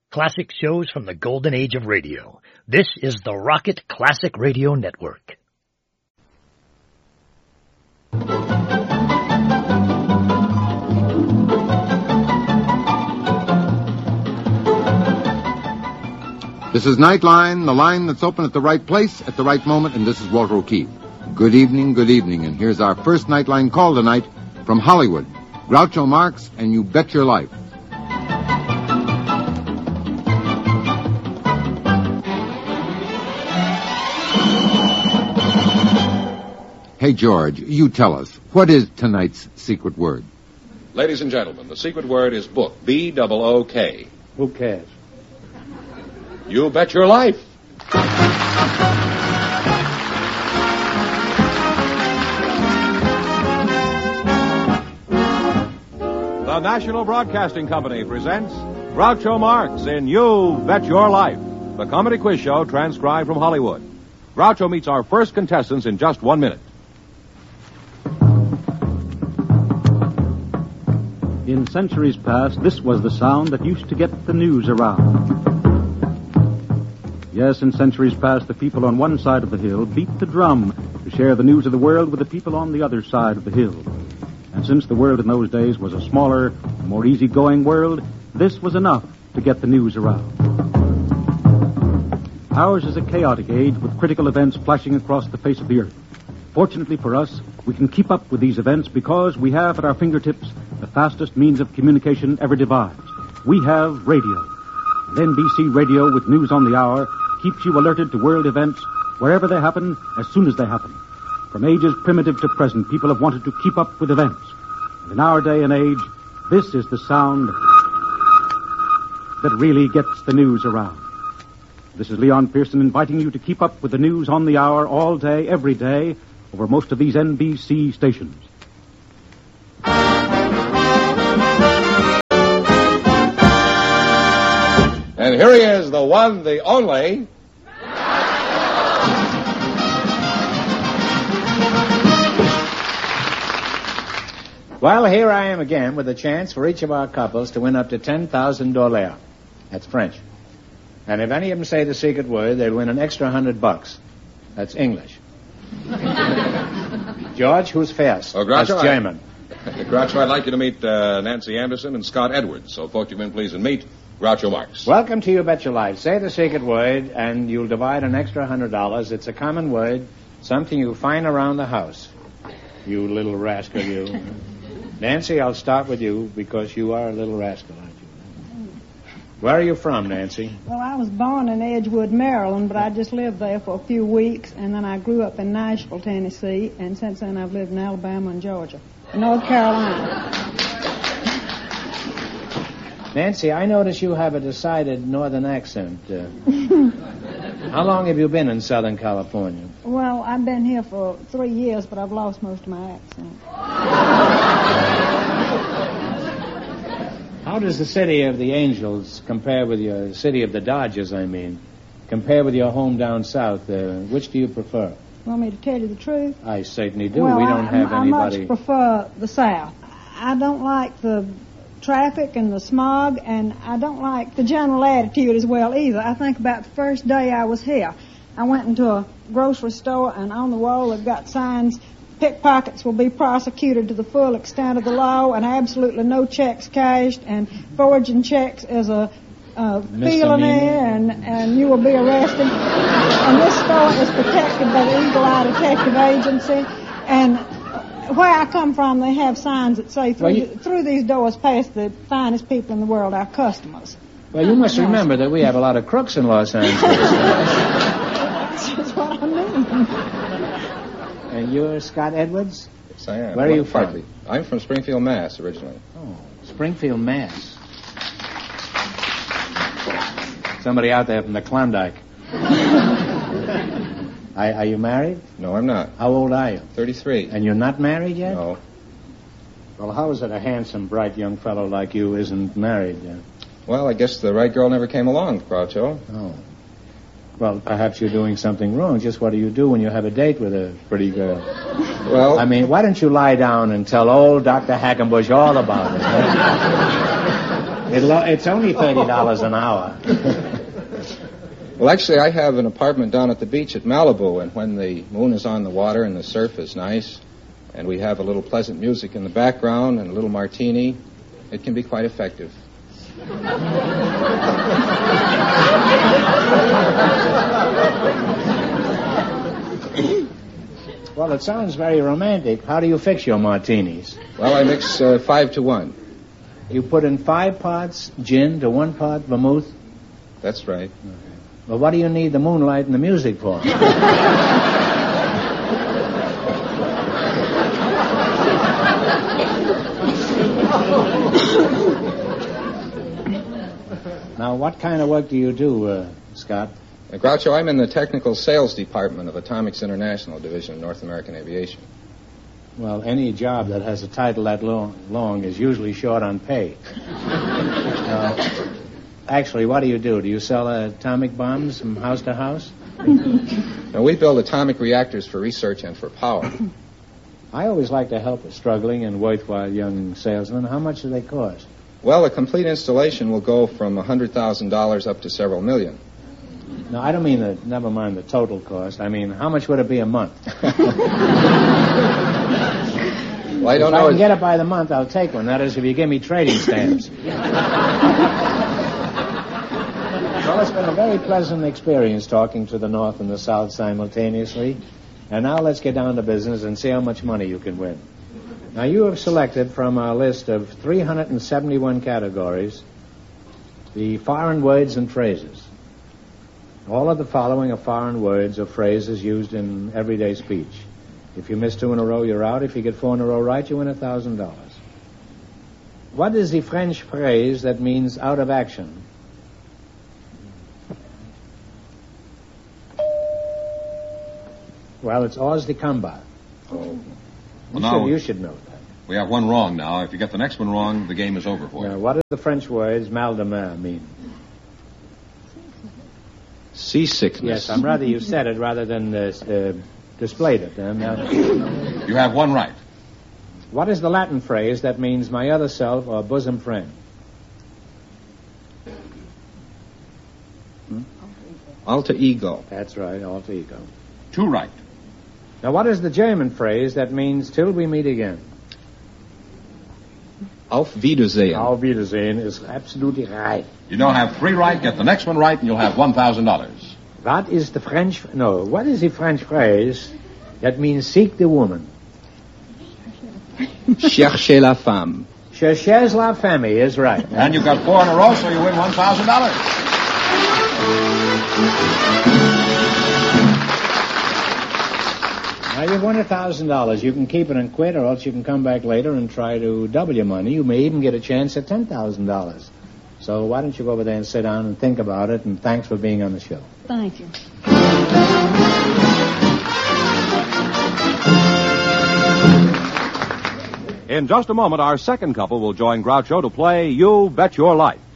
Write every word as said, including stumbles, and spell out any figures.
Classic shows from the golden age of radio. This is the Rocket Classic Radio Network. This is Nightline, the line that's open at the right place at the right moment, and this is Walter O'Keefe. Good evening, good evening, and here's our first Nightline call tonight from Hollywood. Groucho Marx and You Bet Your Life. Hey, George, you tell us, what is tonight's secret word? Ladies and gentlemen, the secret word is book, B O O K. Who cares? You bet your life. The National Broadcasting Company presents Groucho Marx in You Bet Your Life, the comedy quiz show transcribed from Hollywood. Groucho meets our first contestants in just one minute. In centuries past, this was the sound that used to get the news around. Yes, in centuries past, the people on one side of the hill beat the drum to share the news of the world with the people on the other side of the hill. And since the world in those days was a smaller, more easygoing world, this was enough to get the news around. Ours is a chaotic age with critical events flashing across the face of the earth. Fortunately for us, we can keep up with these events because we have at our fingertips the fastest means of communication ever devised. We have radio. And N B C Radio, with news on the hour, keeps you alerted to world events wherever they happen, as soon as they happen. From ages primitive to present, people have wanted to keep up with events. And in our day and age, this is the sound that really gets the news around. This is Leon Pearson inviting you to keep up with the news on the hour all day, every day, over most of these N B C stations. And here he is, the one, the only... Well, here I am again with a chance for each of our couples to win up to ten thousand dollars. That's French. And if any of them say the secret word, they'll win an extra hundred bucks. That's English. George, who's first? Oh, Groucho, That's German. I, Groucho, I'd like you to meet uh, Nancy Anderson and Scott Edwards. So, folks, you men please and meet Groucho Marx. Welcome to You Bet Your Life. Say the secret word, and you'll divide an extra hundred dollars. It's a common word, something you find around the house. You little rascal, you. Nancy, I'll start with you because you are a little rascal, aren't you? Where are you from, Nancy? Well, I was born in Edgewood, Maryland, but I just lived there for a few weeks, and then I grew up in Nashville, Tennessee, and since then I've lived in Alabama and Georgia, and North Carolina. Nancy, I notice you have a decided northern accent. Uh, how long have you been in Southern California? Well, I've been here for three years, but I've lost most of my accent. How does the city of the Angels compare with your city of the Dodgers, I mean? Compare with your home down south? Uh, which do you prefer? Want me to tell you the truth? I certainly do. Well, we don't I, have I anybody... much prefer the south. I don't like the traffic and the smog, and I don't like the general attitude as well either. I think about the first day I was here. I went into a grocery store, and on the wall they've got signs, pickpockets will be prosecuted to the full extent of the law, and absolutely no checks cashed, and forging checks is a uh, felony, and, and you will be arrested. And this store is protected by the Eagle Eye Detective Agency, and where I come from, they have signs that say, through, well, you... through these doors pass the finest people in the world, our customers. Well, you must remember that we have a lot of crooks in Los Angeles. That's what I mean. And you're Scott Edwards? Yes, I am. Where are you from? Partly. I'm from Springfield, Mass, originally. Oh, Springfield, Mass. Somebody out there from the Klondike. Are, are you married? No, I'm not. How old are you? thirty-three. And you're not married yet? No. Well, how is it a handsome, bright young fellow like you isn't married yet? Well, I guess the right girl never came along, Groucho. Oh. Well, perhaps you're doing something wrong. Just what do you do when you have a date with a pretty girl? Well... I mean, why don't you lie down and tell old Doctor Hackenbush all about it? It'll, it's only thirty dollars an hour. Well, actually, I have an apartment down at the beach at Malibu, and when the moon is on the water and the surf is nice, and we have a little pleasant music in the background and a little martini, it can be quite effective. Well, it sounds very romantic. How do you fix your martinis? Well, I mix uh, five to one. You put in five parts gin to one part vermouth? That's right. Well, what do you need the moonlight and the music for? Now, what kind of work do you do, uh, Scott? Uh, Groucho, I'm in the technical sales department of Atomics International Division of North American Aviation. Well, any job that has a title that long, long is usually short on pay. uh, actually, what do you do? Do you sell uh, atomic bombs from house to house? Now, we build atomic reactors for research and for power. I always like to help a struggling and worthwhile young salesman. How much do they cost? Well, a complete installation will go from one hundred thousand dollars up to several million. No, I don't mean the, never mind the total cost. I mean, how much would it be a month? Well, I don't if know. I can get it by the month, I'll take one. That is, if you give me trading stamps. Well, it's been a very pleasant experience talking to the North and the South simultaneously. And now let's get down to business and see how much money you can win. Now, you have selected from our list of three hundred seventy-one categories the foreign words and phrases. All of the following are foreign words or phrases used in everyday speech. If you miss two in a row, you're out. If you get four in a row right, you win one thousand dollars. What is the French phrase that means out of action? Well, it's hors de combat. Oh. You, Well, should, now, you should know that. we have one wrong now. If you get the next one wrong, the game is over for Now, you. what do the French words mal de mer mean? Seasickness. Yes, I'm rather you said it rather than uh, uh, displayed it. Um, now, You have one right. what is the Latin phrase that means my other self or bosom friend? Alter ego. That's right, alter ego. Two right. Now, what is the German phrase that means till we meet again? Auf Wiedersehen. Auf Wiedersehen is absolutely right. You now have three right. Get the next one right, and you'll have one thousand dollars. What is the French... No, what is the French phrase that means seek the woman? Cherchez la femme. Cherchez la femme is right. And you've got four in a row, so you win one thousand dollars. Now, you've won one thousand dollars. You can keep it and quit, or else you can come back later and try to double your money. You may even get a chance at ten thousand dollars. So why don't you go over there and sit down and think about it, and thanks for being on the show. Thank you. In just a moment, our second couple will join Groucho to play You Bet Your Life.